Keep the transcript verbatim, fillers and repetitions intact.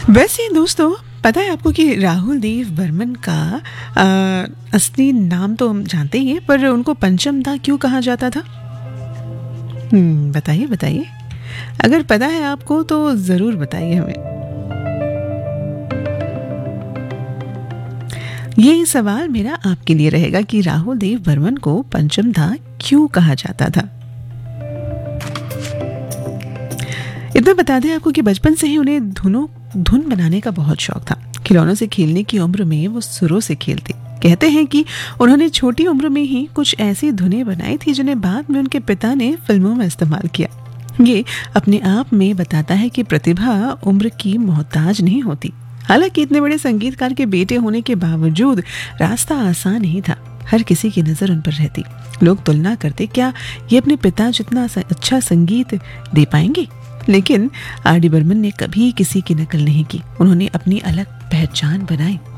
वैसे दोस्तों, पता है आपको कि राहुल देव बर्मन का आ, असली नाम तो हम जानते ही हैं, पर उनको पंचम दा क्यों कहा जाता था? हम्म बताइए बताइए, अगर पता है आपको तो ज़रूर बताइए हमें। ये सवाल मेरा आपके लिए रहेगा कि राहुल देव बर्मन को पंचम दा क्यों कहा जाता था। इतना बता दें आपको कि बचपन से ही उन्हें धुनों धुन बनाने का बहुत शौक था। खिलौनों से खेलने की उम्र में वो सुरों से खेलते। कहते हैं कि उन्होंने छोटी उम्र में ही कुछ ऐसी धुनें बनाई थी जिन्हें बाद में उनके पिता ने फिल्मों में इस्तेमाल किया। ये अपने आप में बताता है कि प्रतिभा उम्र की मोहताज नहीं होती। हालांकि इतने बड़े संगीतकार के बेटे होने के बावजूद रास्ता आसान नहीं था। हर किसी की नज़र उन पर रहती। लोग तुलना करते, क्या ये अपने पिता जितना अच्छा संगीत दे पाएंगे? लेकिन आर डी बर्मन ने कभी किसी की नकल नहीं की। उन्होंने अपनी अलग पहचान बनाई।